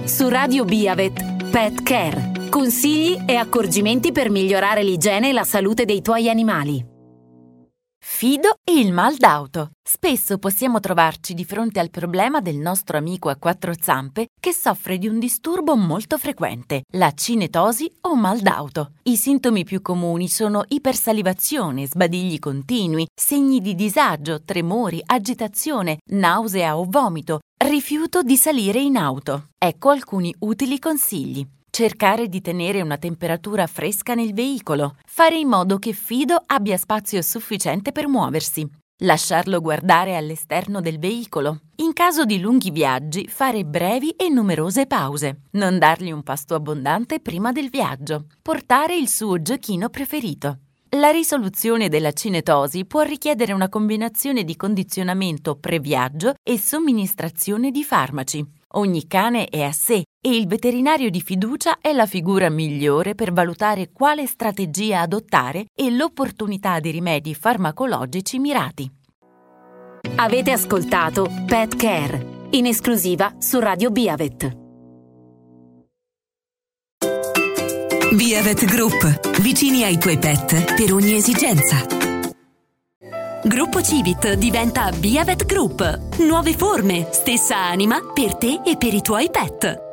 su Radio Biavet Pet Care. Consigli e accorgimenti per migliorare l'igiene e la salute dei tuoi animali. Fido e il mal d'auto. Spesso possiamo trovarci di fronte al problema del nostro amico a quattro zampe che soffre di un disturbo molto frequente, la cinetosi o mal d'auto. I sintomi più comuni sono ipersalivazione, sbadigli continui, segni di disagio, tremori, agitazione, nausea o vomito, rifiuto di salire in auto. Ecco alcuni utili consigli. Cercare di tenere una temperatura fresca nel veicolo. Fare in modo che Fido abbia spazio sufficiente per muoversi. Lasciarlo guardare all'esterno del veicolo. In caso di lunghi viaggi, fare brevi e numerose pause. Non dargli un pasto abbondante prima del viaggio. Portare il suo giochino preferito. La risoluzione della cinetosi può richiedere una combinazione di condizionamento pre-viaggio e somministrazione di farmaci. Ogni cane è a sé e il veterinario di fiducia è la figura migliore per valutare quale strategia adottare e l'opportunità di rimedi farmacologici mirati. Avete ascoltato Pet Care, in esclusiva su Radio Biavet. Biavet Group, vicini ai tuoi pet per ogni esigenza. Gruppo Civit diventa Biavet Group. Nuove forme, stessa anima per te e per i tuoi pet.